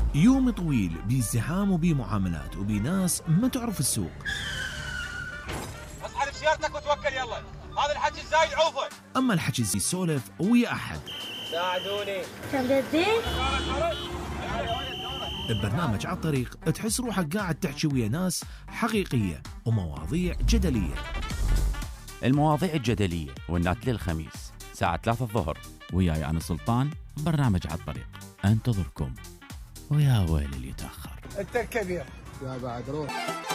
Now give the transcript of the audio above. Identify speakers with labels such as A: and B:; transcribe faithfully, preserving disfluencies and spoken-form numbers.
A: يوم طويل بازدحام وبمعاملات وبناس ما تعرف السوق.
B: اصحى بسيارتك وتوكل يلا، هذا الحكي الزايد عوفه.
A: اما الحكي زي يسولف ويا احد.
B: ساعدوني.
C: كم جدين؟
A: ببرنامج على الطريق تحس روحك قاعد تحكي ويا ناس حقيقية ومواضيع جدلية.
D: المواضيع الجدلية والنات للخميس ساعة ثلاثة الظهر وياي أنا سلطان. برنامج على الطريق انتظركم، ويا ويل اللي يتأخر.
B: انت الكبير
E: يا بعد روح.